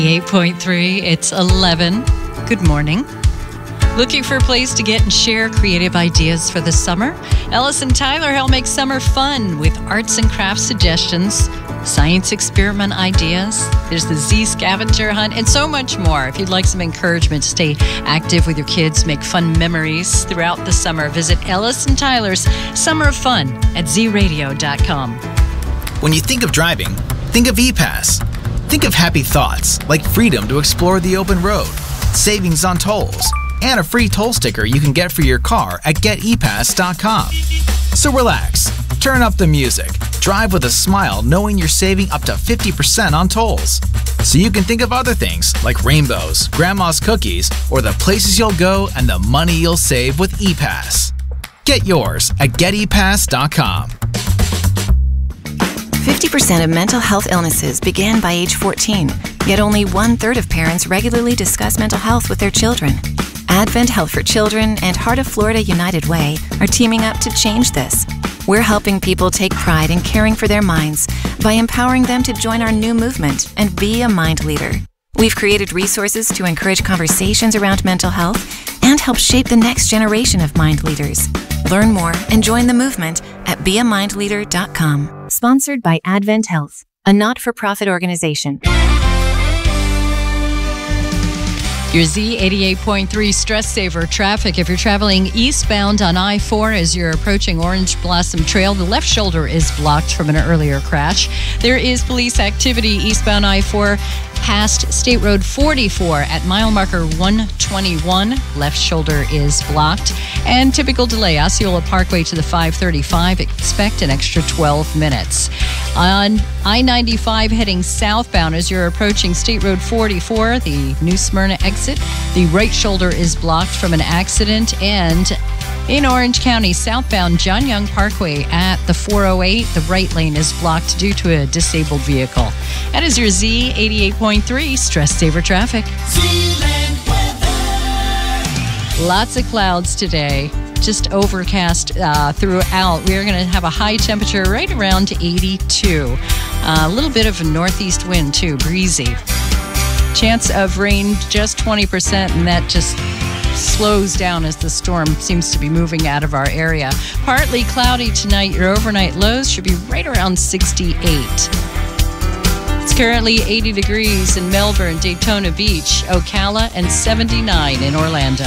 8.3, it's 11. Good morning. Looking for a place to get and share creative ideas for the summer? Ellis and Tyler help make summer fun with arts and crafts suggestions, science experiment ideas. There's the Z scavenger hunt and so much more. If you'd like some encouragement to stay active with your kids, make fun memories throughout the summer, visit Ellis and Tyler's Summer of Fun at zradio.com. When you think of driving, think of ePass. Think of happy thoughts like freedom to explore the open road, savings on tolls, and a free toll sticker you can get for your car at getepass.com. So relax, turn up the music, drive with a smile knowing you're saving up to 50% on tolls. So you can think of other things like rainbows, grandma's cookies, or the places you'll go and the money you'll save with ePass. Get yours at getepass.com. 50% of mental health illnesses begin by age 14, yet only 1/3 of parents regularly discuss mental health with their children. Advent Health for Children and Heart of Florida United Way are teaming up to change this. We're helping people take pride in caring for their minds by empowering them to join our new movement and be a mind leader. We've created resources to encourage conversations around mental health and help shape the next generation of mind leaders. Learn more and join the movement at beamindleader.com. Sponsored by Advent Health, a not-for-profit organization. Your Z88.3 Stress Saver traffic. If you're traveling eastbound on I-4 as you're approaching Orange Blossom Trail, the left shoulder is blocked from an earlier crash. There is police activity eastbound I-4 past State Road 44 at mile marker 121. Left shoulder is blocked. And typical delay, Osceola Parkway to the 535. Expect an extra 12 minutes. On I-95 heading southbound as you're approaching State Road 44, the New Smyrna exit, the right shoulder is blocked from an accident. And in Orange County, southbound John Young Parkway at the 408, the right lane is blocked due to a disabled vehicle. That is your Z88.3 Stress Saver traffic. Lots of clouds today. Just overcast throughout. We're going to have a high temperature right around 82. A little bit of a northeast wind too, breezy. Chance of rain just 20%, and that just slows down as the storm seems to be moving out of our area. Partly cloudy tonight. Your overnight lows should be right around 68. It's currently 80 degrees in Melbourne, Daytona Beach, Ocala, and 79 in Orlando.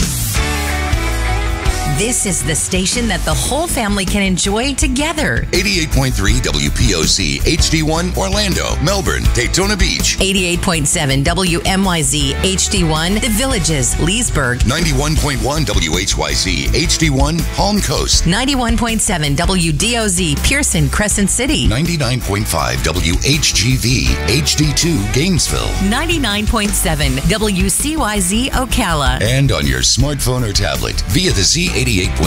This is the station that the whole family can enjoy together. 88.3 WPOC HD1 Orlando, Melbourne, Daytona Beach. 88.7 WMYZ HD1 The Villages, Leesburg. 91.1 WHYZ HD1 Palm Coast. 91.7 WDOZ Pearson, Crescent City. 99.5 WHGV HD2 Gainesville. 99.7 WCYZ Ocala. And on your smartphone or tablet via the Z88.3